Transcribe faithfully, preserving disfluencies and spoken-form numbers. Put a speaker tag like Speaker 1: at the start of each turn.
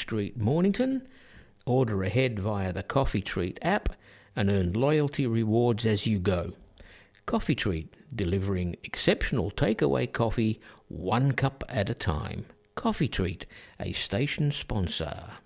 Speaker 1: Street, Mornington. Order ahead via the Coffee Treat app and earn loyalty rewards as you go. Coffee Treat, delivering exceptional takeaway coffee one cup at a time. Coffee Treat, a station sponsor.